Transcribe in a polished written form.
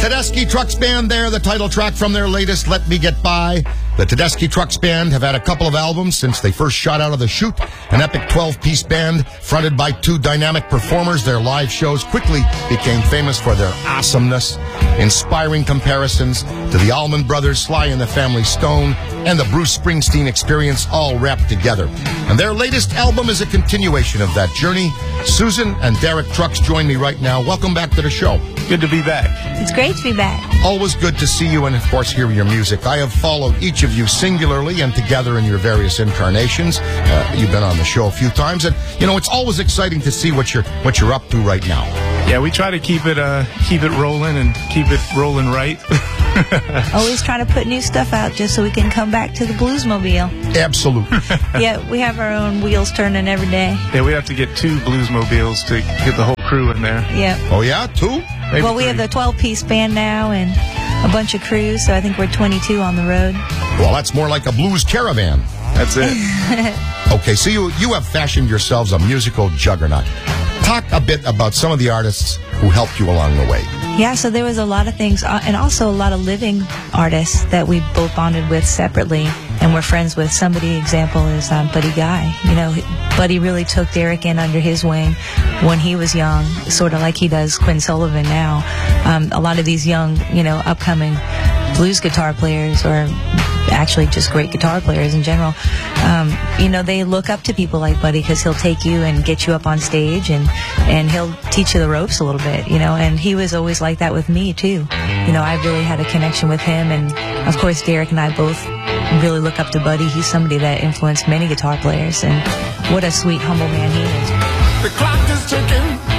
Tedeschi Trucks Band there, the title track from their latest Let Me Get By. The Tedeschi Trucks Band have had a couple of albums since they first shot out of the chute. An epic 12-piece band fronted by two dynamic performers. Their live shows quickly became famous for their awesomeness, inspiring comparisons to the Allman Brothers, Sly and the Family Stone, and the Bruce Springsteen Experience all wrapped together. And their latest album is a continuation of that journey. Susan and Derek Trucks join me right now. Welcome back to the show. Good to be back. It's great to be back. Always good to see you and, of course, hear your music. I have followed each of you singularly and together in your various incarnations. You've been on the show a few times, and, you know, it's always exciting to see what you're up to right now. Yeah, we try to keep it rolling and keep it rolling right. Always trying to put new stuff out just so we can come back to the Bluesmobile. Absolutely. Yeah, we have our own wheels turning every day. Yeah, we have to get 2 Bluesmobiles to get the whole crew in there. Yeah. Oh, yeah? 2? Maybe well, we 3. have the 12-piece band now and a bunch of crews, so I think we're 22 on the road. Well, that's more like a blues caravan. That's it. Okay, so you have fashioned yourselves a musical juggernaut. Talk a bit about some of the artists who helped you along the way. Yeah, so there was a lot of things, and also a lot of living artists that we both bonded with separately and were friends with. Somebody example is Buddy Guy. You know, Buddy really took Derek in under his wing when he was young, sort of like he does Quinn Sullivan now. A lot of these young, you know, upcoming blues guitar players, or actually just great guitar players in general, you know, they look up to people like Buddy because he'll take you and get you up on stage and he'll teach you the ropes a little bit, you know, and he was always like that with me too. You know, I really had a connection with him, and of course Derek and I both really look up to Buddy. He's somebody that influenced many guitar players, and what a sweet, humble man he is. The clock is ticking.